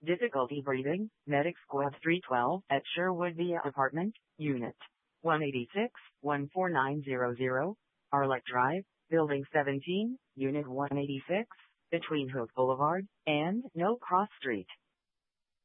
Difficulty breathing, Medic Squad 312 at Sherwood Via Apartment, Unit 186, 14900, Arlette Drive, Building 17, Unit 186, between Hook Boulevard and No Cross Street.